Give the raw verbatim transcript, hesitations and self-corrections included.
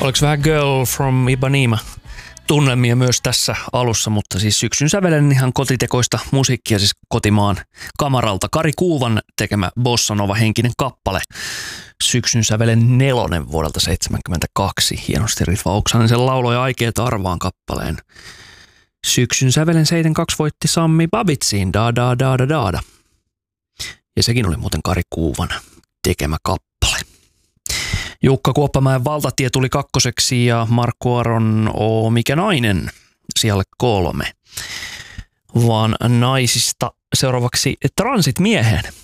Oliko vähän Girl from Ipanema tunnelmia myös tässä alussa, mutta siis syksyn sävelen ihan kotitekoista musiikkia, siis kotimaan kamaralta. Kari Kuuvan tekemä Bossa Nova henkinen kappale. Syksyn sävelen nelonen vuodelta seitsemänkymmentäkaksi. Hienosti Ritva Oksanen sen lauloi Aikeet arvaan kappaleen. Syksyn sävelen seitsemänkymmentäkaksi voitti Sammi Babitsiin Da Da Da Da Da Da. Ja sekin oli muuten Kari Kuuvan tekemä kappale. Jukka Kuoppamäen Valtatie tuli kakkoseksi ja Markku Aron O mikä nainen sijalle kolme. Vaan naisista seuraavaksi Transit mieheen.